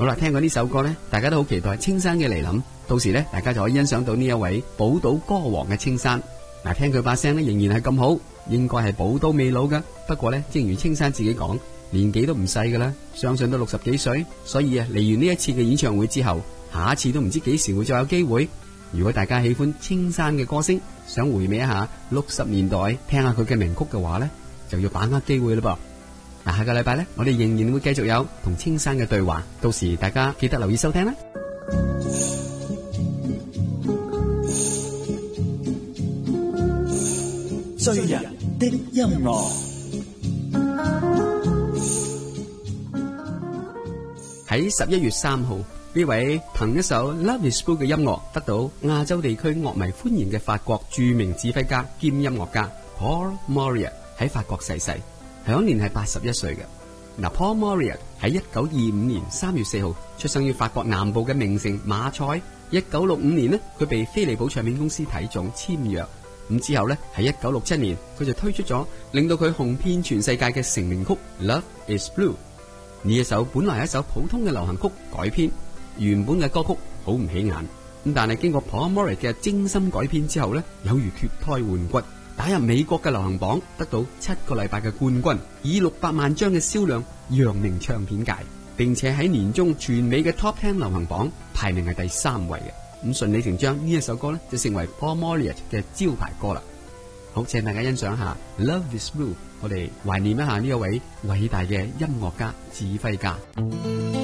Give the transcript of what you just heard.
好啦，聽過呢首歌呢，大家都好期待青山嘅嚟臨，到時呢，大家就可以欣賞到呢一位寶島歌王嘅青山。嗱，聽佢把聲呢，仍然係咁好，應該係寶刀未老噶。不過呢，正如青山自己講，年紀都唔細噶啦，相信都60幾歲。所以啊，嚟完呢一次嘅演唱會之後，下一次都唔知幾時會再有機會。如果大家喜歡青山嘅歌聲，想回味一下60年代，聽下佢嘅名曲嘅話呢，就要把握機會啦噃。嗱，下個禮拜呢，我哋仍然會繼續有同青山嘅對話，到時大家記得留意收聽啦。 醉人的音樂。 喺11月3號，呢位憑一首 Love Is Blue 嘅音樂得到亞洲地區樂迷歡迎嘅法國著名指揮家兼音樂家 Paul Mauriat 喺法國逝世，享年係81歲嘅。嗱，Paul Mauriat 喺1925年3月4號出生於法國南部嘅名城馬賽。1965年呢，佢被飛利浦唱片公司睇中簽約。咁之後呢，喺1967年佢就推出咗令到佢紅遍全世界嘅成名曲 Love Is Blue。呢一首本來係一首普通嘅流行曲改編，原本嘅歌曲好唔起眼，咁但係經過 Paul Mauriat 嘅精心改編之後呢，有如脫胎換骨，打入美國嘅流行榜，得到7個禮拜嘅冠軍，以600萬張嘅銷量揚名唱片界，並且喺年中全美嘅 Top 10流行榜排名係第3位嘅。咁順理成章呢一首歌呢，就成為 Paul Mauriat 嘅招牌歌啦。好，請大家欣賞下 Love Is Blue， 我哋懷念一下呢一位偉大嘅音樂家、指揮家。